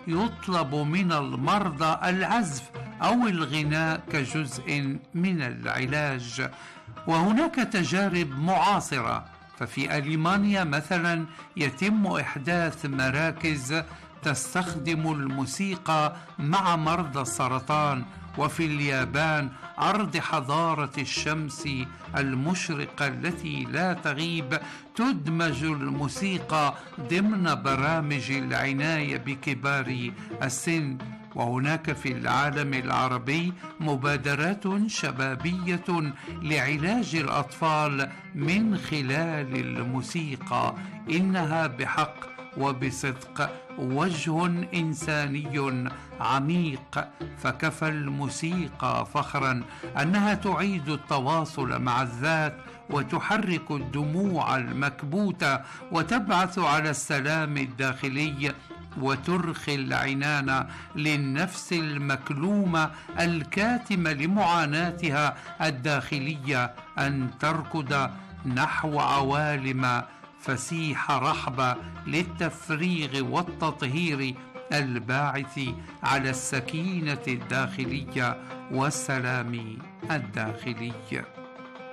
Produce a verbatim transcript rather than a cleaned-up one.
يطلب من المرضى العزف أو الغناء كجزء من العلاج. وهناك تجارب معاصرة، ففي ألمانيا مثلا يتم إحداث مراكز تستخدم الموسيقى مع مرضى السرطان، وفي اليابان أرض حضارة الشمس المشرقة التي لا تغيب تدمج الموسيقى ضمن برامج العناية بكبار السن. وهناك في العالم العربي مبادرات شبابية لعلاج الأطفال من خلال الموسيقى. إنها بحق وبصدق وجه إنساني عميق، فكفى الموسيقى فخرا أنها تعيد التواصل مع الذات وتحرك الدموع المكبوتة وتبعث على السلام الداخلي وترخي العنان للنفس المكلومة الكاتمة لمعاناتها الداخلية أن تركض نحو عوالم فسيحة رحبة للتفريغ والتطهير الباعث على السكينة الداخلية والسلام الداخلي.